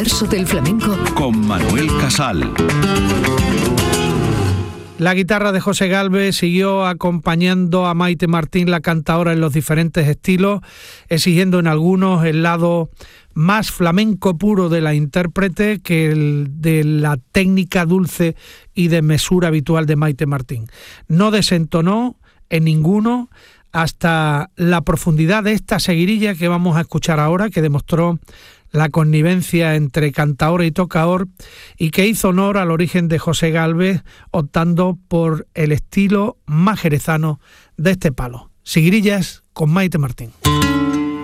universo del flamenco con Manuel Casal. La guitarra de José Gálvez siguió acompañando a Maite Martín, la cantaora, en los diferentes estilos, exigiendo en algunos el lado más flamenco puro de la intérprete que el de la técnica dulce y de mesura habitual de Maite Martín. No desentonó en ninguno hasta la profundidad de esta seguirilla que vamos a escuchar ahora, que demostró la connivencia entre cantaor y tocaor y que hizo honor al origen de José Gálvez, optando por el estilo más jerezano de este palo. Seguirillas con Maite Martín.